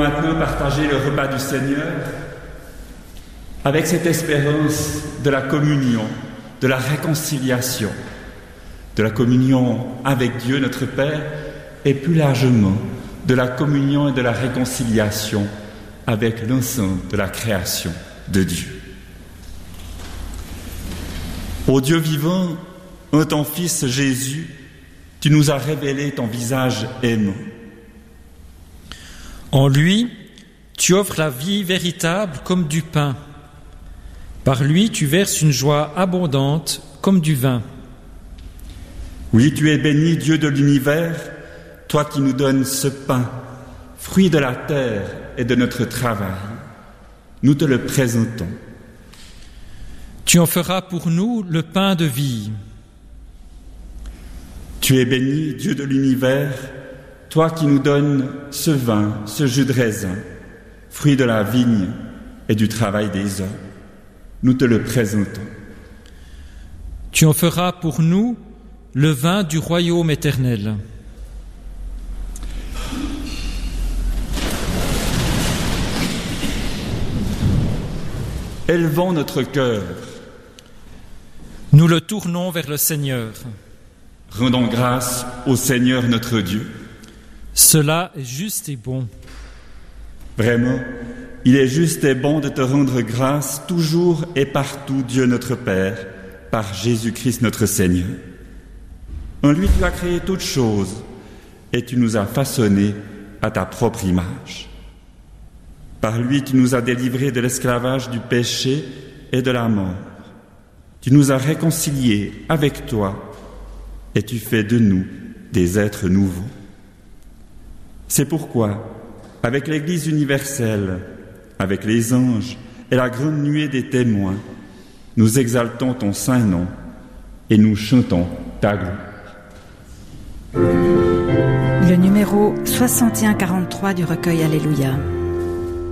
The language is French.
maintenant partager le repas du Seigneur avec cette espérance de la communion, de la réconciliation, de la communion avec Dieu notre Père et plus largement de la communion et de la réconciliation avec l'ensemble de la création de Dieu. Ô Dieu vivant, en ton Fils Jésus, tu nous as révélé ton visage aimant. En lui, tu offres la vie véritable comme du pain. Par lui, tu verses une joie abondante comme du vin. Oui, tu es béni, Dieu de l'univers, toi qui nous donnes ce pain, fruit de la terre et de notre travail. Nous te le présentons. Tu en feras pour nous le pain de vie. Tu es béni, Dieu de l'univers, toi qui nous donnes ce vin, ce jus de raisin, fruit de la vigne et du travail des hommes. Nous te le présentons. Tu en feras pour nous le vin du royaume éternel. Élevons notre cœur. Nous le tournons vers le Seigneur. Rendons grâce au Seigneur notre Dieu. Cela est juste et bon. Vraiment, il est juste et bon de te rendre grâce toujours et partout, Dieu notre Père, par Jésus-Christ notre Seigneur. En lui, tu as créé toutes choses et tu nous as façonnés à ta propre image. Par lui, tu nous as délivrés de l'esclavage du péché et de la mort. Tu nous as réconciliés avec toi et tu fais de nous des êtres nouveaux. C'est pourquoi, avec l'Église universelle, avec les anges et la grande nuée des témoins, nous exaltons ton saint nom et nous chantons ta gloire. Le numéro 6143 du recueil Alléluia.